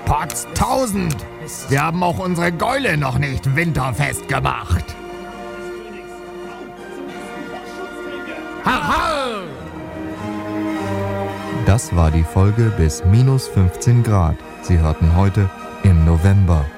Potz 1000! Wir haben auch unsere Gäule noch nicht winterfest gemacht. Har, har! Das war die Folge bis minus 15 Grad. Sie hörten heute im November.